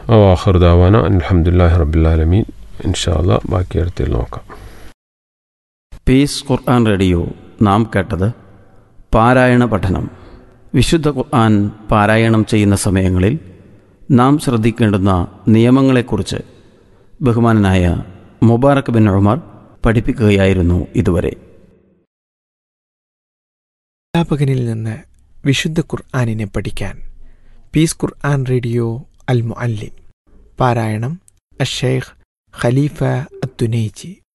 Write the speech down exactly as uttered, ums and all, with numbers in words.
ആഖിറു ദഅവാന അൽഹംദുലില്ലാഹി റബ്ബിൽ ആലമീൻ. ഇൻഷാ അല്ലാഹ് ബാക്കി അടുത്തിൽ നോക്കാം. പീസ് ഖുർആൻ റേഡിയോ നാം കേട്ടത് പാരായണ പഠനം. വിശുദ്ധ ഖുർആൻ പാരായണം ചെയ്യുന്ന സമയങ്ങളിൽ നാം ശ്രദ്ധിക്കേണ്ടുന്ന നിയമങ്ങളെക്കുറിച്ച് ബഹുമാനനായ മുബാറക് ബിൻ ഉമർ പഠിപ്പിക്കുകയായിരുന്നു ഇതുവരെ. അധ്യാപകനിൽ നിന്ന് വിശുദ്ധ ഖുർആനിനെ പഠിക്കാൻ പീസ് ഖുർആൻ റേഡിയോ അൽ മുഅല്ലിം. പാരായണം അഷ്ശൈഖ് ഖലീഫ അത്തുനൈജി.